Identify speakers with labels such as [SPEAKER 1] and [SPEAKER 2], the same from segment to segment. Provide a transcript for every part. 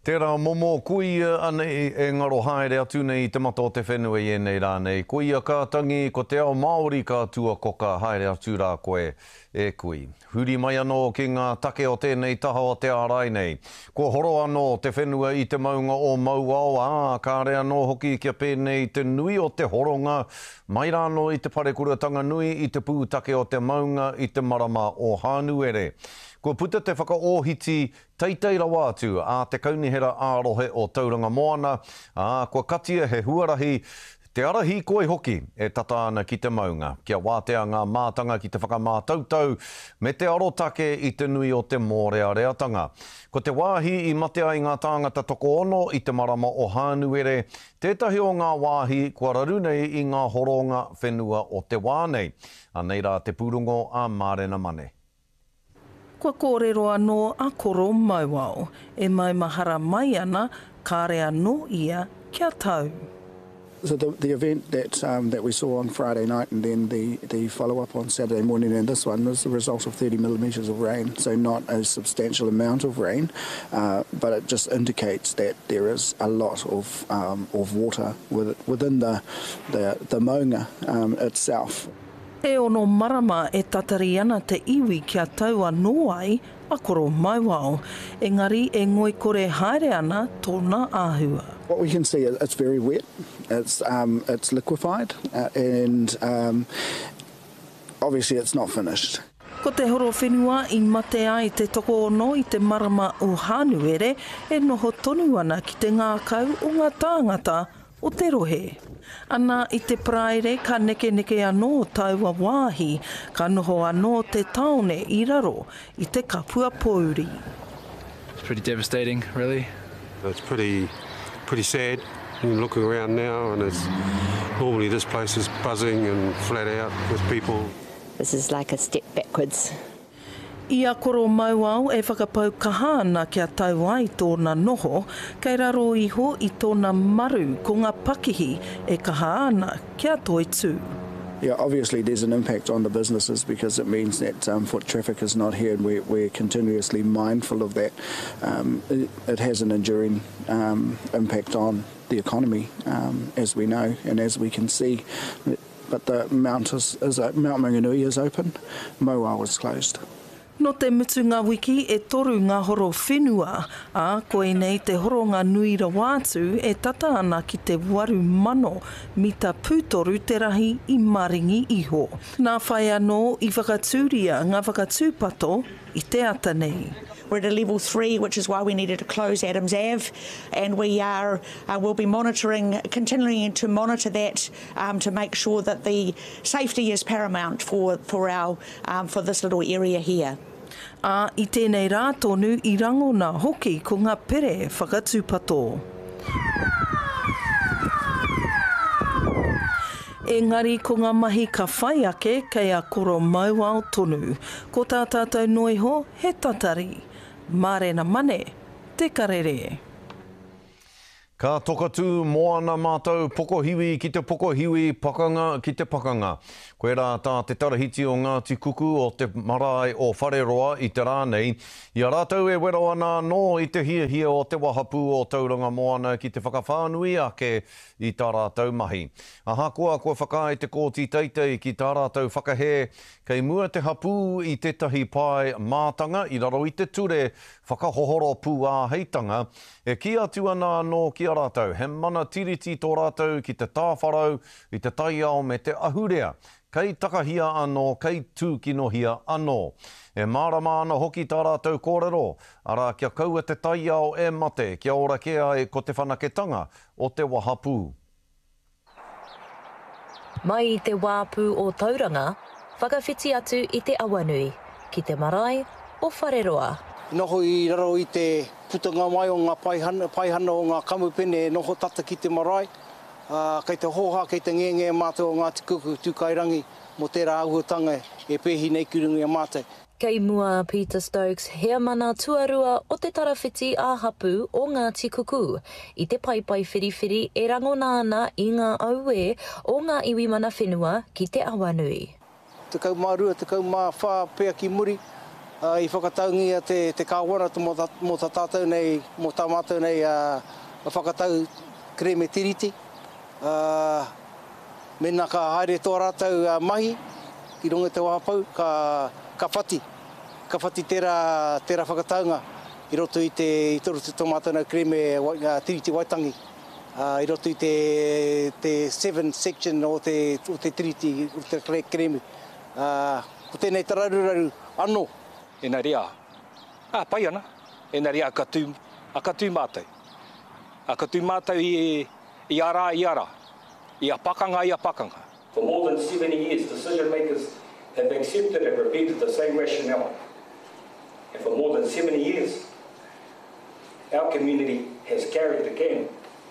[SPEAKER 1] Tērā momo, kui anei e ngaro haere atu nei te mata o te whenua i nei rā nei. Kui a kātangi ko te ao Māori kātua koka haere atu rā koe e kui. Huri mai anō ki ngā take o tēnei taha o te ārai nei. Ko horo anō te whenua i te maunga o Mauao, ka re anō hoki kia pēnei te nui o te horonga, mai rāno i te parekuratanga nui i te pūtake o te maunga i te marama o Hānuere. Ko puta te whakaōhiti teitei rawa atu a te kaunihera ārohe o Tauranga Moana, ko katia he huarahi, te arahi koe hoki e tata ana ki te maunga, kia wātea ngā mātanga ki te whakamātautau, me te arotake i te nui o te mōreareatanga. Ko te wāhi i mate ai ngā tāngata toko ono i te marama o Hānuere, tētahi o ngā wāhi kua raru nei i ngā horonga whenua o te wānei. Anei rā te pūrongo a Mārena Mane.
[SPEAKER 2] Kua kōrero anō a koro Mauao, e mai mahara mai ana, kāre anō ia kia tau.
[SPEAKER 3] So the event that we saw on Friday night and then the follow-up on Saturday morning and this one was the result of 30 millimetres of rain, so not a substantial amount of rain, but it just indicates that there is a lot of water within the maunga itself.
[SPEAKER 2] E ono marama e tatari ana te iwi kia tau anō ai a koro Mauao, engari e ngoi kore haere ana tōna āhua.
[SPEAKER 3] What we can see is it's very wet, it's liquefied, and obviously it's not finished.
[SPEAKER 2] Ko te horo whenua i mate ai te toko ono i te marama o Hānuere e noho tonu ana ki te ngākau o ngā tāngata o te rohe. Ana i te praere ka neke anō taua wāhi, ka noho anō te taone i raro i te kapua pōuri.
[SPEAKER 4] It's pretty devastating, really.
[SPEAKER 5] It's pretty sad. I'm looking around now and it's normally this place is buzzing and flat out with people.
[SPEAKER 6] This is like a step backwards.
[SPEAKER 2] Ia koro Mauao e whakapau kahana kia tau ai tōna noho, kei raro iho i tōna maru ko ngā pakihi e kaha ana kia toi tū.
[SPEAKER 3] Yeah, obviously there's an impact on the businesses because it means that foot traffic is not here and we're continuously mindful of that. It has an enduring impact on the economy, as we know and as we can see. But the Mount Maunganui is open, Mauao is closed.
[SPEAKER 2] No te mutu ngā wiki e toru ngā horo whenua, a koe nei te horonga nui rawātu e tata ana ki te 8,000 mita pūtoru te rahi i Maringi iho. Nā whai anō i whakatūria ngā whakatūpato i te ata nei.
[SPEAKER 7] We're at a level 3, which is why we needed to close Adams Ave, and we'll be continuing to monitor that to make sure that the safety is paramount for this little area here.
[SPEAKER 2] I tēnei rā tonu i rango nā hoki ko ngā pere whakatūpato. Engari ko ngā mahi ka whai ake kei a koro Mauao tonu. Ko tā tātou noiho he tatari. Mārena Mane, te karere.
[SPEAKER 1] Ka tokatu moana mātou pokohiwi ki te pokohiwi, pakanga ki te pakanga. Koe rā tā te tarahiti o Ngāti Kuku o te marae o Whareroa i te rānei. Ia rātou e wero ana no i te hia o te wahapu o Tauranga Moana ki te whakawhānui ake i tā rātou mahi. Aha koa whakae te kōti teitei ki tā rātou whakahe, kei mua te hapu i tētahi pai mātanga i raro i te ture whakahohoro pū a heitanga, e ki atu ana no ki a rātou. He mana tiriti tō rātou ki te tāwharau, i te taiao me te ahurea. Kei takahia anō, kei tūkinohia anō. E mārama ana hoki tā rātou kōrero, ara kia kaua te taiao e mate, kia ora ke ai ko te whanaketanga o te wahapu.
[SPEAKER 8] Mai i te wāpū o Tauranga, whakawhiti atu i te awanui, ki te marae o Whareroa.
[SPEAKER 9] Noho i raro i te putanga mai o ngā paihana o ngā kamupene, noho tata ki te marae. Kei te hoha, kei te ngenge mātou o Ngāti Kuku tūkairangi mo tērā ahuatanga e pēhi nei kurungi a mātou.
[SPEAKER 8] Kei mua Peter Stokes, hea mana tuarua o te tarawhiti a hapu o Ngāti Kuku. I te paipai whiriwhiri e rango nāna i ngā aue o ngā iwi mana whenua ki te awanui.
[SPEAKER 9] Te kaumārua, te kaumā whā pēa ki muri, I whakataungia te kāwana mō tā tātou nei, mō tā mātou nei whakatau kreme tiriti. Mena ka haere tō rātou mahi, i runga te wahapau, ka whati. Ka whati tērā whakataunga, i roto i te tomātou nei kreme tiriti waitangi. I roto i te 7 section o te tiriti, o te kreme. Ko tēnei te raruraru anō.
[SPEAKER 10] E nā rea, pai ana, e nā rea akatū mātou. Akatū mātou i ara, i apakanga.
[SPEAKER 11] For more than 70 years, decision makers have accepted and repeated the same rationale. And for more than 70 years, our community has carried the can.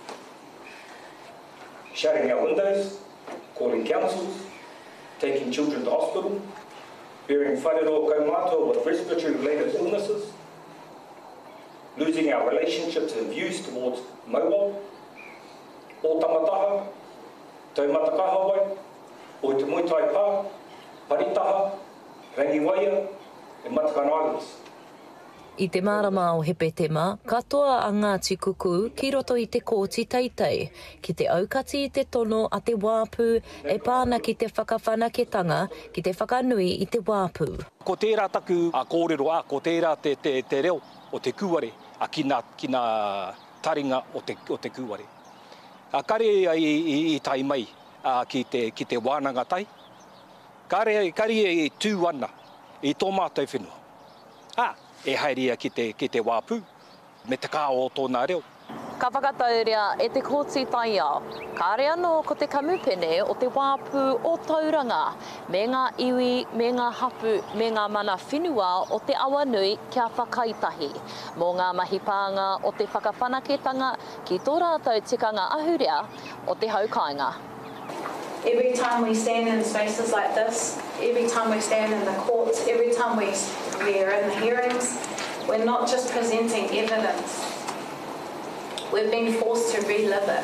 [SPEAKER 11] Shutting our windows, calling councils, taking children to hospital, bearing whareroa kaumātua with respiratory-related illnesses, losing our relationships and views towards mobile, o tamataha, taumata kahawai, o te muitai pā, paritaha, rangiwaia, e Matakana Islands.
[SPEAKER 8] I te marama o Hepetema, katoa a Ngāti Kuku ki roto i te kōti teitei, ki te aukati i te tono a te wāpū e pāna ki te whakawhanaketanga ki te whakanui i te wāpū.
[SPEAKER 10] Ko tērā taku a kōrero ko tērā te reo o te kuare, a kina taringa o te kuare. A kare i tai mai ki te wānanga tai, kare i tū ana i tō mātou whenua. E hairia ki te wāpū, me te kā o tōna reo.
[SPEAKER 8] Ka whakatauria e te kōti tai ao. Ka rea anō ko te kamupene o te wāpū o Tauranga, me ngā iwi, me ngā hapu, me ngā mana whenua o te awanui kia whakaitahi. Mō ngā mahipānga o te whakawhanaketanga ki tō rātou tikanga ahurea o te haukainga.
[SPEAKER 12] Every time we stand in spaces like this, every time we stand in the courts, every time we are in the hearings, we're not just presenting evidence. We've been forced to relive it.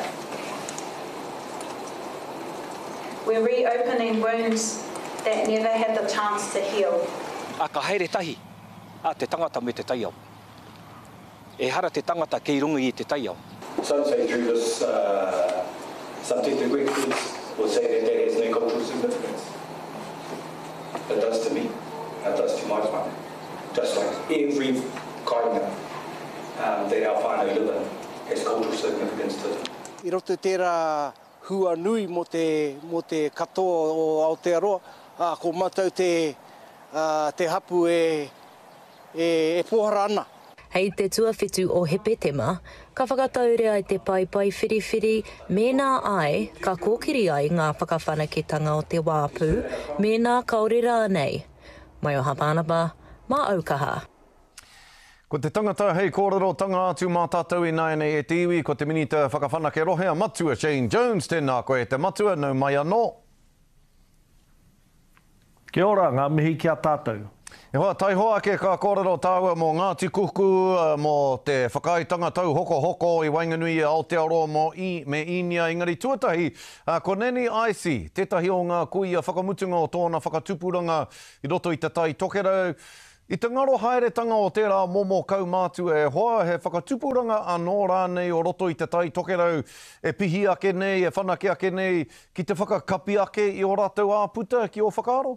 [SPEAKER 12] We're reopening wounds that never had the chance to heal.
[SPEAKER 10] A ka haere tahi a te tangata me te taiao. E hara te tangata kei rungi i te taiao.
[SPEAKER 11] Some say through this, some Te Greek kids will say that that has no cultural significance. It does to me, it does to my whānau. Just like every kainga that our whānau live in has cultural significance to them.
[SPEAKER 9] I roto tērā hua nui mo te katoa o Aotearoa, ko mātou te hapu e pohara ana.
[SPEAKER 8] Hei te tuawhitu o Hepetema, ka whakataurea i te paipai whiriwhiri, mēnā ai ka kōkiri ai ngā whakawhanaketanga o te wāpū, mēnā kaore rānei. Mai o Hapanapa, mā aukaha.
[SPEAKER 1] Ko te tangata hei kōrero tanga atu mā tātou i nai nei e te iwi, ko te minita whakawhanake rohea matua Shane Jones, tēnā koe te matua, nau mai anō.
[SPEAKER 13] Kia ora, ngā mihi kia tātou.
[SPEAKER 1] E hoa, tai hoa ke ka kōrero tāua mō Ngāti Kuku, mō te whakaitanga tau hoko i Wainganui e Aotearoa me Inia, engari tuatahi, ko Neni Aisi, tētahi o ngā kuia whakamutunga o tōna whakatupuranga i roto i te tai tokerau. I te ngaro haeretanga o tērā momo kaumātu e hoa, he whakatupuranga anō rānei o roto i te tai tokerau, e pihi ake nei, e whanake ake nei, ki te whakakapi ake i o rātou āputa ki o whakaaro?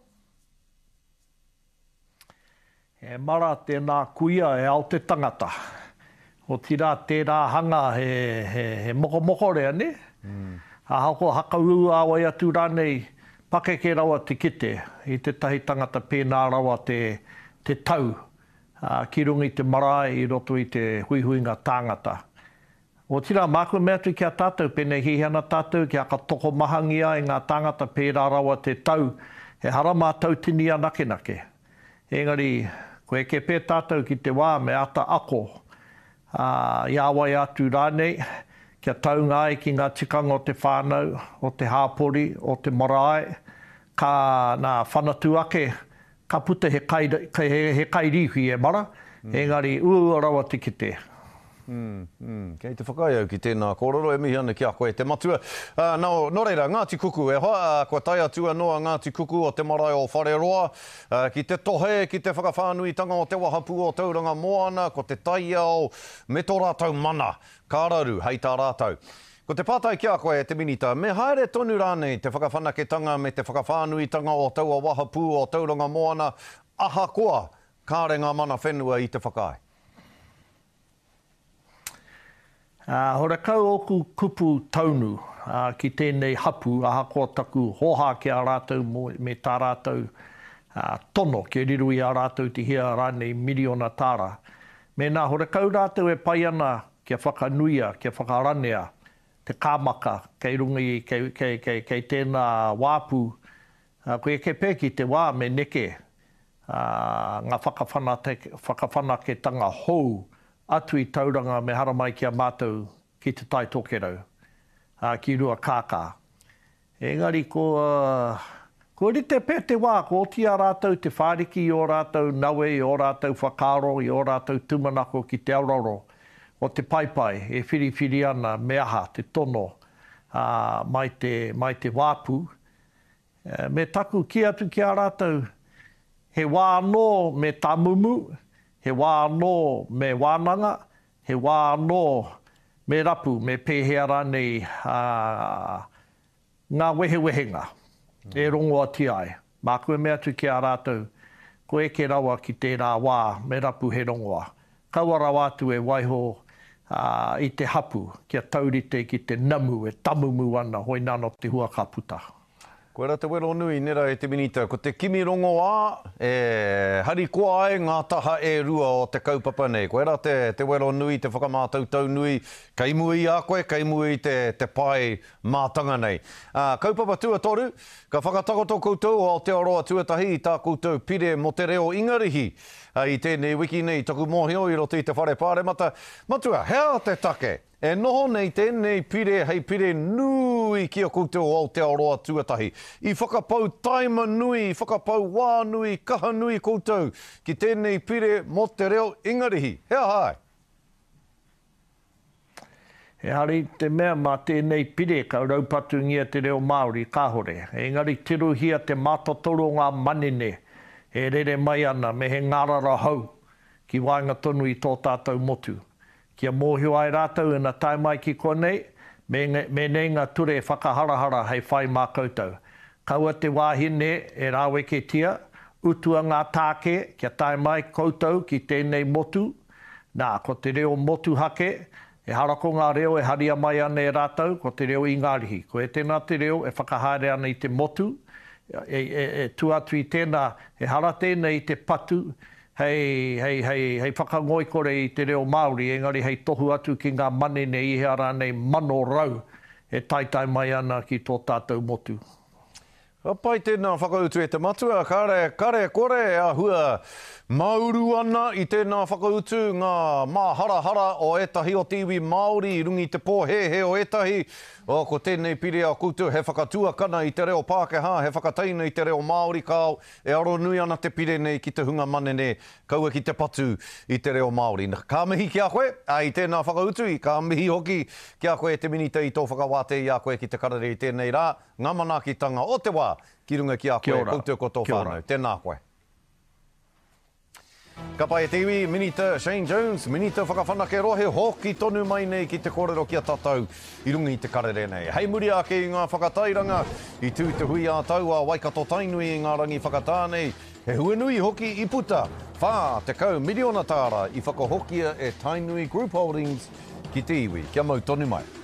[SPEAKER 13] E mara tēnā kuia e ao te tangata. O tira tērā hanga he moko rea ne. A hako hakau awai atu rānei pakeke rawa te kite i te tahi tangata pēnā rawa te tau. Ki rungi te marae i roto i te huihuinga tāngata. O tira mākua mea tu kia tātou pēnei hihana tātou kia ka toko mahangia i ngā tāngata pēnā rawa te tau. He hara mā tautini a nake. Engari, koe ke pē tātou ki te wā me ata ako. Iawai atu rānei, kia taunga ai ki ngā tikanga o te whānau, o te hāpori, o te marae, ka nā whanatu ake, ka puta he kairihi e mara, engari ua rawa te kite.
[SPEAKER 1] Kei te whakaiau ki tēnā kōrero, e mihi ana ki a koe te matua. Nō reira, Ngāti Kuku, e hoa, kua tai atua noa Ngāti Kuku o te marae o Whareroa, ki te tohe, ki te whakawhānuitanga o te wahapu o Tauranga Moana, ko te taiao, me tō rātau mana, kāraru, hei tā rātau. Ko te pātai ki a koe, te minita, me haere tonu rānei te whakawhanaketanga me te whakawhānuitanga o taua wahapu o Tauranga Moana, aha koa, kārenga mana whenua i te whakae.
[SPEAKER 13] Hora kau oku kupu taunu ki tēnei hapu, aha koa taku hoha ki a rātou me tā rātou tono, ke riru i a rātou te hia rānei miliona tāra. Mēnā hora kau rātou e pai ana kia whakanuia, kia whakaranea, te kāmaka, kei rungi, kei tēnā wāpu, koe ke pēki te wā me neke, ngā whakawhanaketanga hou, atu i tauranga me haramai ki a mātou ki te tai tokerau, ki rua kākā. Engari, ko rite pē te wā, ko oti a rātou te whāriki i o rātou naue, i o rātou whakaro, i o rātou tumanako ki te auraro, o te paipai, e whiriwhiri ana me aha, te tono, mai te wāpu. Me taku ki atu ki a rātou, he wā anō me tamumu, he wā anō me wānanga, he wā anō me rapu, me pēhea rānei ngā wehewehenga, e rongo ati ai. Mā koe me atu ki a rātou, ko eke rawa ki tērā wā me rapu he rongoa. Kaua rawa atu e waiho i te hapu, kia taurite ki te namu, e tamumu ana, hoi nāno te hua ka puta.
[SPEAKER 1] Koe rā te wero nui, nera e te minita, ko te kimi rongo ā, hari koa ai ngā taha e rua o te kaupapa nei. Koe rā te wero nui, te whakamātautau nui, kei mui a koe, kei mui te pai mātanga nei. Kaupapa tua toru, ka whakatakoto koutou o Aotearoa tuatahi i tā koutou pire mo te reo ingarihi. I tēnei wiki nei, taku mōhio i roto i te whare pāremata. Matua, hea te take. E noho nei tēnei pire, hei pire nui ki a koutou o Aotearoa tuatahi. I whakapau taima nui, i whakapau wā nui, kaha nui koutou ki tēnei pire mo te reo ingarihi. Hea hai!
[SPEAKER 13] He hari te mea mā tēnei pire ka raupatu ngia te reo Māori kāhore. Engari tiruhia te mātotoro ngā manene e rere mai ana me he ngarara hau ki wainga tonu i tō tātou motu. Kia mōhio ai rātou ina tai mai ki konei, me nei ngā ture whakaharahara hei whai mā koutou. Kaua te wāhine e rāwe ke tia, utua ngā tāke kia tai mai koutou ki tēnei motu. Nā, ko te reo motu hake, e harako ngā reo e haria mai ana e rātou, ko te reo ingarihi. Ko e tēnā te reo e whakahaere ana i te motu, e tuatu i tēnā, e hara tēnei i te patu, hei whakangoi kore i te reo Māori, engari hei tohu atu ki ngā manene i hea rānei mano rau, e taitai mai ana ki tō tātou motu.
[SPEAKER 1] Pai tēnā whakautu e te matua, kare kore a hua mauru ana i tēnā whakautu ngā māharahara o etahi o te iwi Māori i rungi te pōhehe o etahi. Ko tēnei pire a koutou he whakatua kana i te reo Pākehā, he whakataina i te reo Māori kāo, e aro nui ana te pire nei ki te hunga manene, kaua ki te patu i te reo Māori. Ka mihi ki a koe, i tēnā whakautu, ka mihi hoki ki a koe te minita i tō whakawate i a koe ki te karare i tēnei rā, ngā manakitanga o te wā, ki runga ki a koe, koutou koto whānau. Tēnā koe. Ka pai e te iwi, Minita Shane Jones, Minita whakawhanake rohe hoki tonu mai nei ki te kōrero ki a tatau i rungi te karere nei. Hei muri ake i ngā whakatairanga, i tū te hui a tau a Waikato tainui i ngā rangi whakatānei, he huanui hoki i puta, whā te kau miliona tāra i whakahokia e Tainui Group Holdings ki te iwi. Kia mau tonu mai.